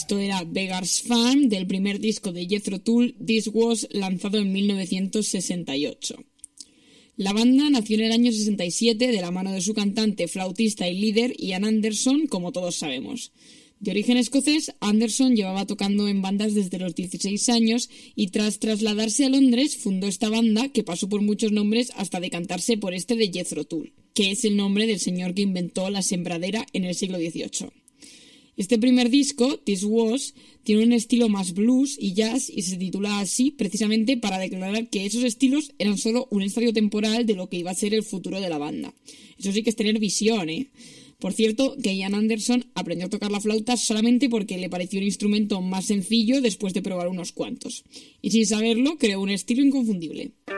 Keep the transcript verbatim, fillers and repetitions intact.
Esto era Beggar's Farm, del primer disco de Jethro Tull, This Was, lanzado en mil novecientos sesenta y ocho. La banda nació en el año sesenta y siete de la mano de su cantante, flautista y líder Ian Anderson, como todos sabemos. De origen escocés, Anderson llevaba tocando en bandas desde los dieciséis años y tras trasladarse a Londres fundó esta banda que pasó por muchos nombres hasta decantarse por este de Jethro Tull, que es el nombre del señor que inventó la sembradera en el siglo dieciocho. Este primer disco, This Was, tiene un estilo más blues y jazz y se titula así precisamente para declarar que esos estilos eran solo un estadio temporal de lo que iba a ser el futuro de la banda. Eso sí que es tener visión, ¿eh? Por cierto, que Ian Anderson aprendió a tocar la flauta solamente porque le pareció un instrumento más sencillo después de probar unos cuantos. Y sin saberlo, creó un estilo inconfundible.